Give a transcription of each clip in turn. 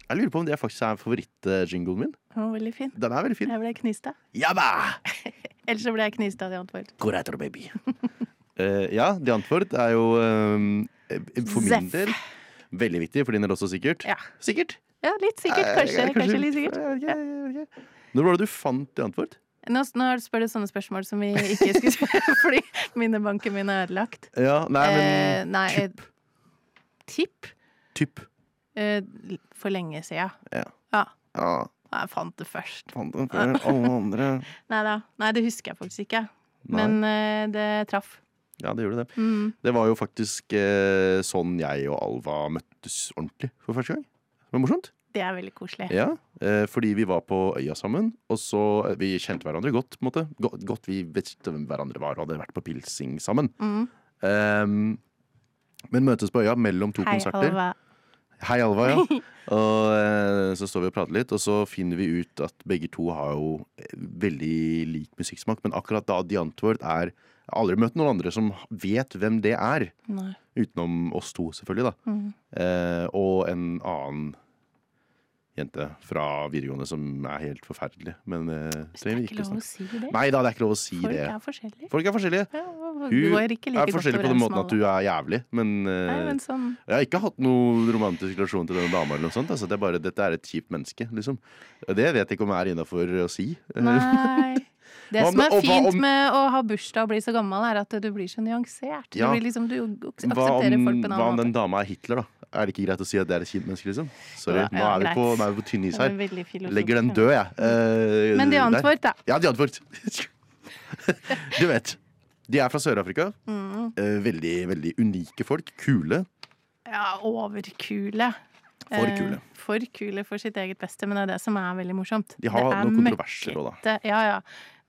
Jeg lurer på om det faktisk er favorittjinglen min. Den var veldig fin. Den er veldig fin. Jeg ble knist av. Ja da! Ellers så ble jeg knist av de Antwoord. Hvor heter du, baby? Ja, de Antwoord er jo for min del veldig viktig, for din er også sikkert. Ja. Sikkert? Ja, litt sikkert. Kanskje litt sikkert. Jeg vet ikke. Når var det du fant de Antwoord? Nå spør du sånne spørsmål som vi ikke skulle spørre, fordi minnebanken min er ødelagt. Ja, nei, men Tipp? Typ. For lenge siden. Ja. Ja. Ja. Jeg fant det først. Fant den før alle andre. Nei, det husker jeg faktisk ikke. Men det traff. Ja, det gjorde det. Det var jo faktisk sånn jeg og Alva møttes ordentlig for første gang. Det var morsomt. Det er veldig koselig. Ja, fordi vi var på øya sammen, og så vi kjente hverandre godt, på en måte. Godt vi visste hvem hverandre var, og hadde vært på pilsing sammen. Men møtes på øya mellom to konserter. Alva. Hei, Alva, ja. Og så står vi og prater litt, og så finner vi ut at begge to har jo veldig lik musikksmak, men akkurat da de Antwoord jeg har aldri møtt noen andre som vet hvem det er. Nei. Utenom oss to, selvfølgelig, da. Og en annen jente fra videregående som er helt forferdelig. Men det er ikke lov å si det. Nei da, det er ikke lov å si det. Folk er forskjellige. Ja, Hun er forskjellig på den måten at du er jævlig, men, sånn. jeg har ikke hatt noe romantisk relasjon til denne dama eller noe sånt. Altså, dette er et kjipt menneske, liksom. Det vet jeg ikke om jeg er innenfor å si. Nei. Det som er fint med å ha bursdag og bli så gammel, er at du blir så nyansert. Ja. Du aksepterer folk på en annen måte. Hva om den dama er Hitler, da? Er det ikke greit å si at det er et kjipt menneske, liksom? Sorry, nå er vi på tynn is her. Legger den død, jeg. Men de Antwoord, da. Ja, de Antwoord. Du vet, de er fra Sør-Afrika. Veldig, veldig unike folk. Kule. Ja, overkule. For kule for sitt eget beste, men det er det som er veldig morsomt. De har noen kontroverser også, da. Ja.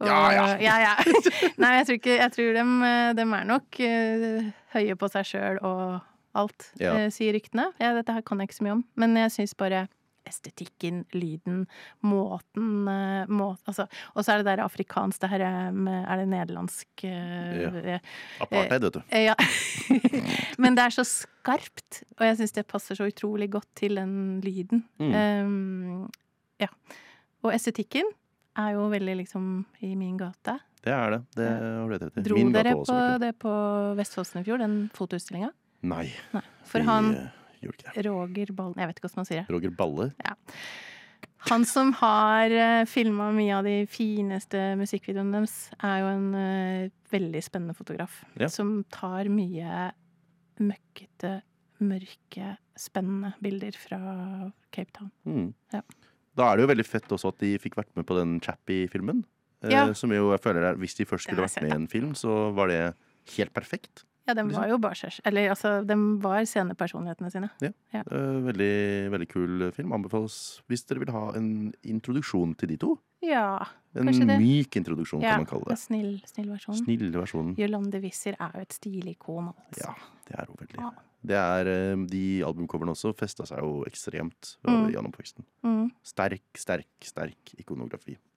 Nei, jeg tror dem er nok høye på seg selv og alt, sier ryktene. Dette her kan jeg ikke så mye om, men jeg synes bare estetikken, lyden, måten, altså, og så er det der afrikansk, det her er det nederlandsk apartheid, vet du. Ja. Men det er så skarpt, og jeg synes det passer så utrolig godt til den lyden. Ja. Og estetikken er jo veldig liksom i min gate. Det er det, det har du rett i. Dro dere på det på Vestfossen i fjor, den fotoutstillingen? Nei. For han gjorde ikke det. Roger Balle, jeg vet ikke hvordan man sier det. Roger Balle? Ja. Han som har filmet mye av de fineste musikkvideoene deres, er jo en veldig spennende fotograf, som tar mye møkkete, mørke, spennende bilder fra Cape Town. Ja. Da er det jo veldig fett også at de fikk vært med på den Chappie-filmen, som jo jeg føler hvis de først skulle vært med i en film, så var det helt perfekt. Ja, den var jo bare seg, eller altså, den var scenepersonlighetene sine. Ja. Veldig, veldig kul film. Anbefales hvis dere vil ha en introduksjon til de to. Ja, kanskje det. En myk introduksjon, kan man kalle det. Ja, snill versjon. Snill versjon. Jolande Visser er jo et stilikon, altså. Ja, det er hun veldig. Ja. Det er, de albumcoverne også festet seg jo ekstremt gjennom oppveksten. Sterk ikonografi.